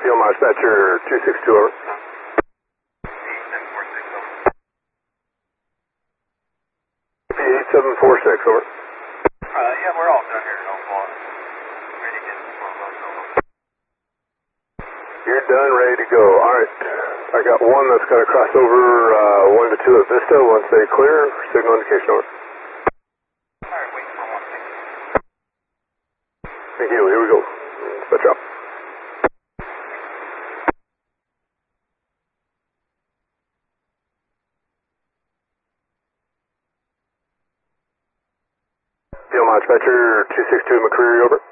Field Dispatcher 262, over. 8746, over. Yeah, we're all done here. Don't fall. Ready to get this one loaded over. You're done, ready to go. All right. I got one that's got to cross over 1 to 2 at Vista. Once they clear, signal indication, over. All right, wait for one thing. Thank you. Here we go. Switch up. Field Dispatcher 262 McCreary, over.